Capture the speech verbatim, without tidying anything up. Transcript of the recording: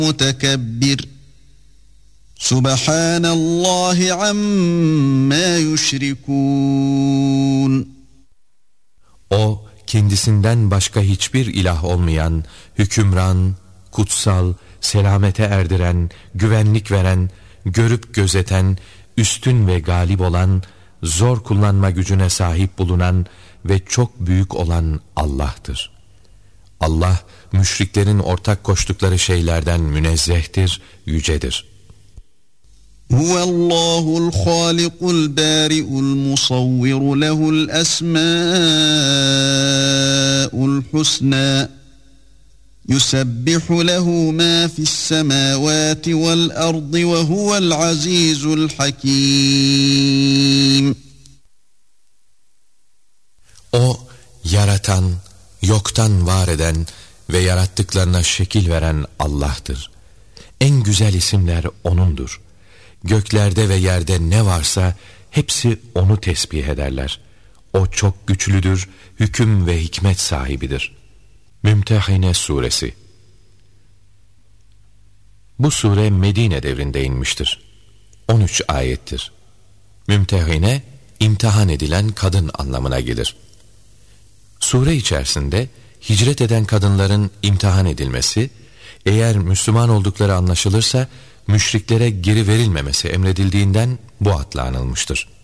متكبر سبحان الله عما يشركون. O kendisinden başka hiçbir ilah olmayan, hükümran, kutsal, selamete erdiren, güvenlik veren, görüp gözeten, üstün ve galip olan, zor kullanma gücüne sahip bulunan ve çok büyük olan Allah'tır. Allah, müşriklerin ortak koştukları şeylerden münezzehtir, yücedir. Huvallahu l-Khaliqul Bari'ul Musavviru lehul esmâ'ul husnâ yusebbihu lehu mâ fissemâvâti vel ardı ve huvel azîzul hakîm. O, yaratan, yoktan var eden ve yarattıklarına şekil veren Allah'tır. En güzel isimler O'nundur. Göklerde ve yerde ne varsa hepsi O'nu tesbih ederler. O çok güçlüdür, hüküm ve hikmet sahibidir. Mümtehine Suresi. Bu sure Medine devrinde inmiştir. on üç ayettir. Mümtehine, imtihan edilen kadın anlamına gelir. Sure içerisinde hicret eden kadınların imtihan edilmesi, eğer Müslüman oldukları anlaşılırsa müşriklere geri verilmemesi emredildiğinden bu adla anılmıştır.